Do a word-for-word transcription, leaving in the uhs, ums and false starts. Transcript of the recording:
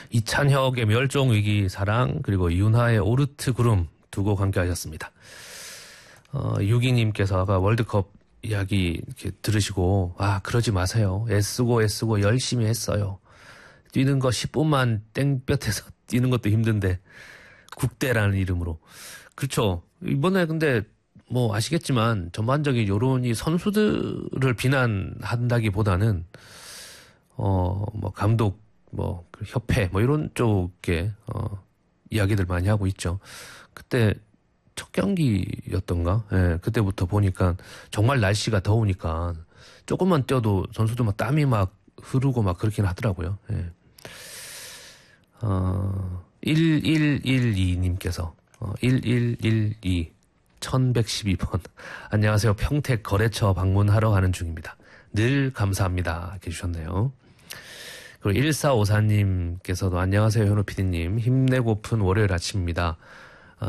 이찬혁의 멸종위기 사랑, 그리고 이윤하의 오르트 구름 두 곡 함께 하셨습니다. 어, 유기님께서 아까 월드컵 이야기 이렇게 들으시고, 아, 그러지 마세요. 애쓰고 애쓰고 열심히 했어요. 뛰는 거 십 분만 땡볕에서 뛰는 것도 힘든데, 국대라는 이름으로. 그렇죠. 이번에 근데 뭐 아시겠지만 전반적인 여론이 선수들을 비난한다기보다는 어 뭐 감독 뭐 협회 뭐 이런 쪽에 어 이야기들 많이 하고 있죠. 그때 첫 경기였던가? 예, 그때부터 보니까 정말 날씨가 더우니까 조금만 뛰어도 선수들 막 땀이 막 흐르고 막 그렇긴 하더라고요. 예. 어 일일일이 님께서 어, 일일일이 천백십이 번 안녕하세요. 평택 거래처 방문하러 가는 중입니다. 늘 감사합니다. 이렇게 주셨네요. 그리고 일사오사 님께서도 안녕하세요. 현우 피디님. 힘내고픈 월요일 아침입니다.